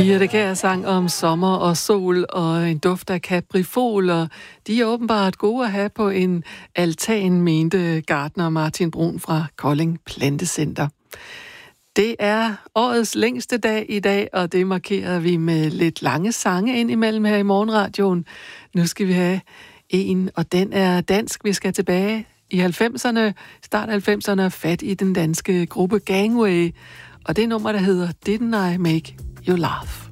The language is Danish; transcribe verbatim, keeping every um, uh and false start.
Birthe Kjær sang om sommer og sol og en duft af kaprifol, og de er åbenbart gode at have på en altan, mente gartner Martin Brun fra Kolding Plantecenter. Det er årets længste dag i dag, og det markerer vi med lidt lange sange ind imellem her i Morgenradioen. Nu skal vi have en, og den er dansk. Vi skal tilbage i halvfemserne, start halvfemserne, fat i den danske gruppe Gangway, og det nummer, der hedder Didn't I Make You Laugh.